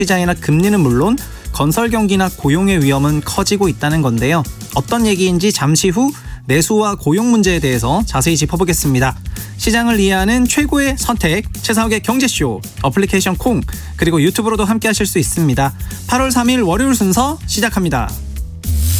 시장이나 금리는 물론 건설 경기나 고용의 위험은 커지고 있다는 건데요. 어떤 얘기인지 잠시 후 내수와 고용 문제에 대해서 자세히 짚어보겠습니다. 시장을 이해하는 최고의 선택, 최상욱의 경제쇼, 어플리케이션 콩, 그리고 유튜브로도 함께 하실 수 있습니다. 8월 3일 월요일 순서 시작합니다.